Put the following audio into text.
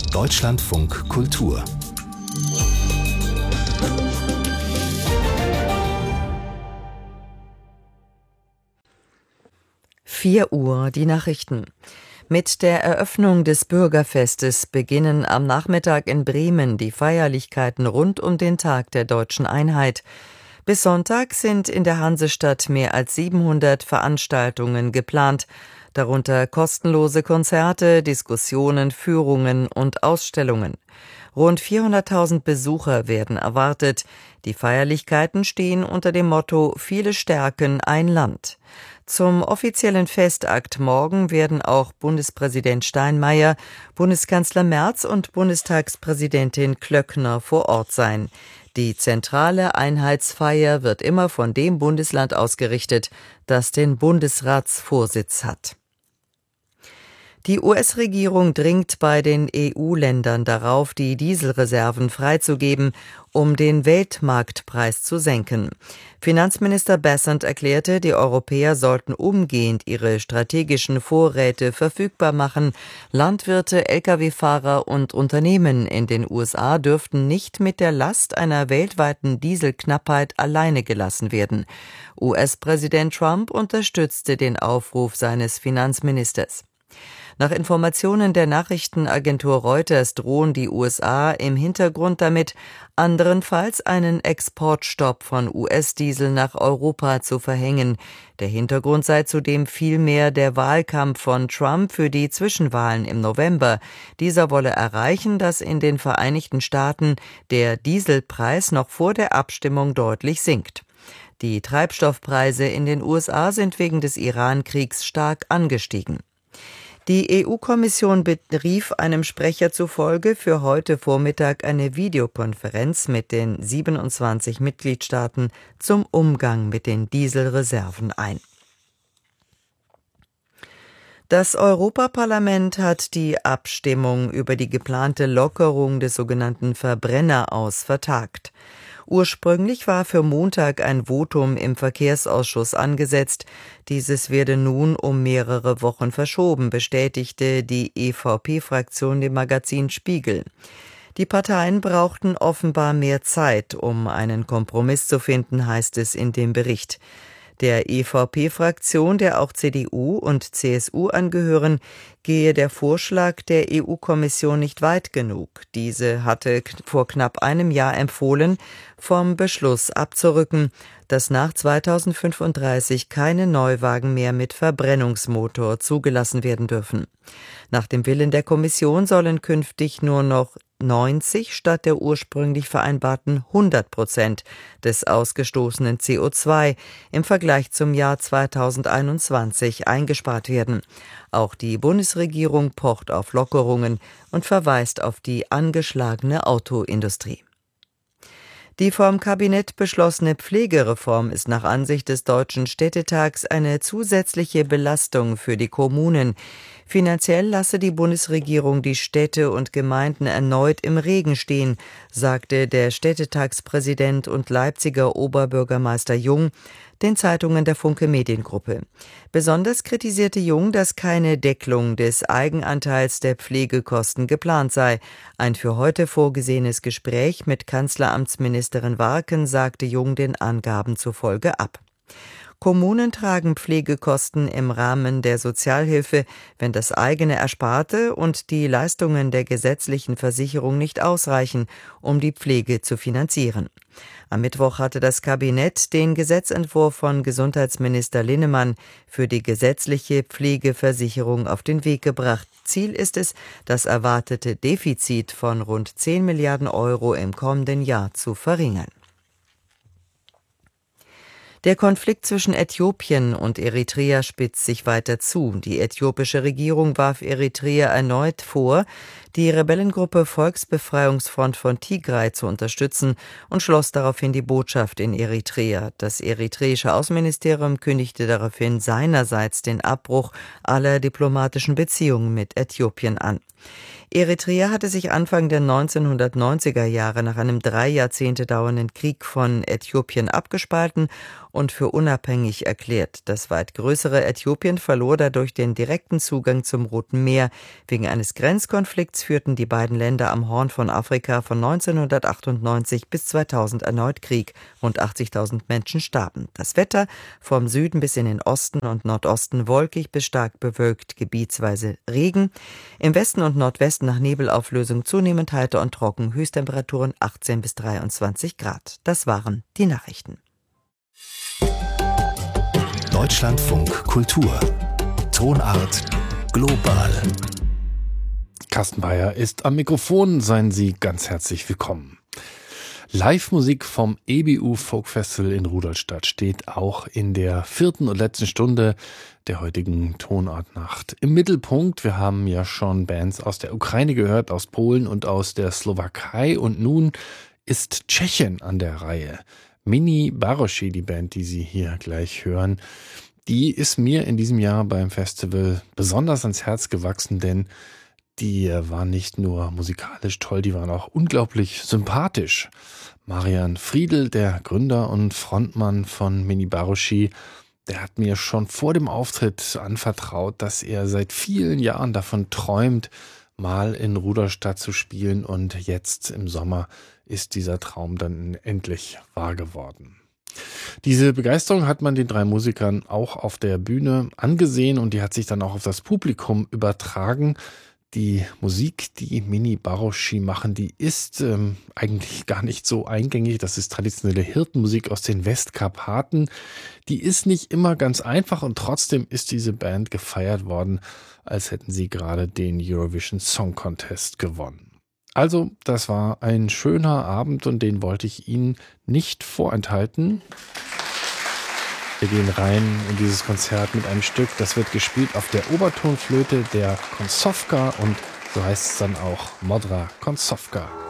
Deutschlandfunk Kultur. Uhr, die Nachrichten. Mit der Eröffnung des Bürgerfestes beginnen am Nachmittag in Bremen die Feierlichkeiten rund um den Tag der Deutschen Einheit. Bis Sonntag sind in der Hansestadt mehr als 700 Veranstaltungen geplant, darunter kostenlose Konzerte, Diskussionen, Führungen und Ausstellungen. Rund 400.000 Besucher werden erwartet. Die Feierlichkeiten stehen unter dem Motto »Viele stärken ein Land«. Zum offiziellen Festakt morgen werden auch Bundespräsident Steinmeier, Bundeskanzler Merz und Bundestagspräsidentin Klöckner vor Ort sein. Die zentrale Einheitsfeier wird immer von dem Bundesland ausgerichtet, das den Bundesratsvorsitz hat. Die US-Regierung dringt bei den EU-Ländern darauf, die Dieselreserven freizugeben, um den Weltmarktpreis zu senken. Finanzminister Bessent erklärte, die Europäer sollten umgehend ihre strategischen Vorräte verfügbar machen. Landwirte, Lkw-Fahrer und Unternehmen in den USA dürften nicht mit der Last einer weltweiten Dieselknappheit alleine gelassen werden. US-Präsident Trump unterstützte den Aufruf seines Finanzministers. Nach Informationen der Nachrichtenagentur Reuters drohen die USA im Hintergrund damit, anderenfalls einen Exportstopp von US-Diesel nach Europa zu verhängen. Der Hintergrund sei zudem vielmehr der Wahlkampf von Trump für die Zwischenwahlen im November. Dieser wolle erreichen, dass in den Vereinigten Staaten der Dieselpreis noch vor der Abstimmung deutlich sinkt. Die Treibstoffpreise in den USA sind wegen des Iran-Kriegs stark angestiegen. Die EU-Kommission berief einem Sprecher zufolge für heute Vormittag eine Videokonferenz mit den 27 Mitgliedstaaten zum Umgang mit den Dieselreserven ein. Das Europaparlament hat die Abstimmung über die geplante Lockerung des sogenannten Verbrenneraus vertagt. Ursprünglich war für Montag ein Votum im Verkehrsausschuss angesetzt. Dieses werde nun um mehrere Wochen verschoben, bestätigte die EVP-Fraktion dem Magazin Spiegel. Die Parteien brauchten offenbar mehr Zeit, um einen Kompromiss zu finden, heißt es in dem Bericht. Der EVP-Fraktion, der auch CDU und CSU angehören, gehe der Vorschlag der EU-Kommission nicht weit genug. Diese hatte vor knapp einem Jahr empfohlen, vom Beschluss abzurücken, dass nach 2035 keine Neuwagen mehr mit Verbrennungsmotor zugelassen werden dürfen. Nach dem Willen der Kommission sollen künftig nur noch 90 statt der ursprünglich vereinbarten 100% des ausgestoßenen CO2 im Vergleich zum Jahr 2021 eingespart werden. Auch die Bundesregierung pocht auf Lockerungen und verweist auf die angeschlagene Autoindustrie. Die vom Kabinett beschlossene Pflegereform ist nach Ansicht des Deutschen Städtetags eine zusätzliche Belastung für die Kommunen. Finanziell lasse die Bundesregierung die Städte und Gemeinden erneut im Regen stehen, sagte der Städtetagspräsident und Leipziger Oberbürgermeister Jung den Zeitungen der Funke Mediengruppe. Besonders kritisierte Jung, dass keine Deckelung des Eigenanteils der Pflegekosten geplant sei. Ein für heute vorgesehenes Gespräch mit Kanzleramtsministerin Warken sagte Jung den Angaben zufolge ab. Kommunen tragen Pflegekosten im Rahmen der Sozialhilfe, wenn das eigene Ersparte und die Leistungen der gesetzlichen Versicherung nicht ausreichen, um die Pflege zu finanzieren. Am Mittwoch hatte das Kabinett den Gesetzentwurf von Gesundheitsminister Linnemann für die gesetzliche Pflegeversicherung auf den Weg gebracht. Ziel ist es, das erwartete Defizit von rund 10 Milliarden Euro im kommenden Jahr zu verringern. Der Konflikt zwischen Äthiopien und Eritrea spitzt sich weiter zu. Die äthiopische Regierung warf Eritrea erneut vor, die Rebellengruppe Volksbefreiungsfront von Tigray zu unterstützen und schloss daraufhin die Botschaft in Eritrea. Das eritreische Außenministerium kündigte daraufhin seinerseits den Abbruch aller diplomatischen Beziehungen mit Äthiopien an. Eritrea hatte sich Anfang der 1990er Jahre nach einem 3 Jahrzehnte dauernden Krieg von Äthiopien abgespalten und für unabhängig erklärt. Das weit größere Äthiopien verlor dadurch den direkten Zugang zum Roten Meer wegen eines Grenzkonflikts Bereits führten die beiden Länder am Horn von Afrika von 1998 bis 2000 erneut Krieg. Rund 80.000 Menschen starben. Das Wetter vom Süden bis in den Osten und Nordosten wolkig bis stark bewölkt, gebietsweise Regen. Im Westen und Nordwesten nach Nebelauflösung zunehmend heiter und trocken, Höchsttemperaturen 18 bis 23 Grad. Das waren die Nachrichten. Deutschlandfunk Kultur. Tonart global. Carsten Beyer ist am Mikrofon. Seien Sie ganz herzlich willkommen. Live-Musik vom EBU Folk Festival in Rudolstadt steht auch in der 4. und letzten Stunde der heutigen Tonartnacht im Mittelpunkt. Wir haben ja schon Bands aus der Ukraine gehört, aus Polen und aus der Slowakei. Und nun ist Tschechien an der Reihe. Mini Baroši, die Band, die Sie hier gleich hören, die ist mir in diesem Jahr beim Festival besonders ans Herz gewachsen, denn die waren nicht nur musikalisch toll, die waren auch unglaublich sympathisch. Marian Friedl, der Gründer und Frontmann von Mini Baroši, der hat mir schon vor dem Auftritt anvertraut, dass er seit vielen Jahren davon träumt, mal in Rudolstadt zu spielen, und jetzt im Sommer ist dieser Traum dann endlich wahr geworden. Diese Begeisterung hat man den drei Musikern auch auf der Bühne angesehen und die hat sich dann auch auf das Publikum übertragen. Die Musik, die Mini Baroši machen, die ist eigentlich gar nicht so eingängig. Das ist traditionelle Hirtenmusik aus den Westkarpaten. Die ist nicht immer ganz einfach und trotzdem ist diese Band gefeiert worden, als hätten sie gerade den Eurovision Song Contest gewonnen. Also, das war ein schöner Abend und den wollte ich Ihnen nicht vorenthalten. Wir gehen rein in dieses Konzert mit einem Stück, das wird gespielt auf der Obertonflöte der Koncovka und so heißt es dann auch Modra Koncovka.